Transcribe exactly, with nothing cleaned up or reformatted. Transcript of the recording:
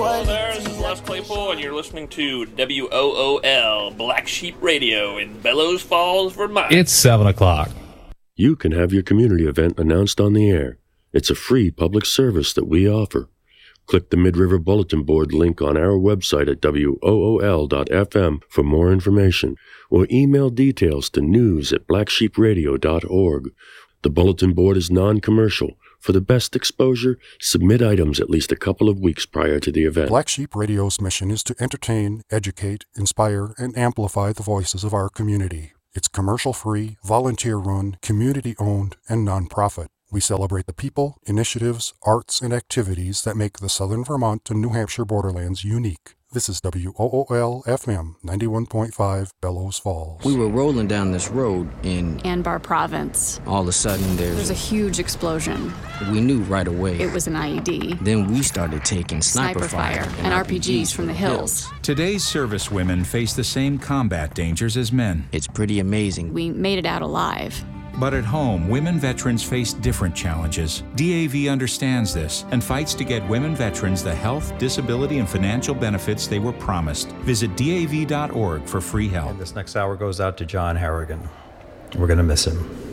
Hello there, this is Les Claypool, and you're listening to W O O L, Black Sheep Radio in Bellows Falls, Vermont. It's seven o'clock. You can have your community event announced on the air. It's a free public service that we offer. Click the Mid-River Bulletin Board link on our website at W O O L dot F M for more information, or email details to news at black sheep radio dot org. The Bulletin Board is non-commercial. For the best exposure, submit items at least a couple of weeks prior to the event. Black Sheep Radio's mission is to entertain, educate, inspire, and amplify the voices of our community. It's commercial-free, volunteer-run, community-owned, and nonprofit. We celebrate the people, initiatives, arts, and activities that make the southern Vermont and New Hampshire borderlands unique. This is W O O L F M ninety-one point five Bellows Falls. We were rolling down this road in Anbar Province. All of a sudden there's... There's a huge explosion. We knew right away. It was an I E D. Then we started taking sniper, sniper fire, fire and, and R P Gs from the hills. Today's servicewomen face the same combat dangers as men. It's pretty amazing. We made it out alive. But at home, women veterans face different challenges. D A V understands this and fights to get women veterans the health, disability, and financial benefits they were promised. Visit D A V dot org for free help. And this next hour goes out to John Harrigan. We're going to miss him.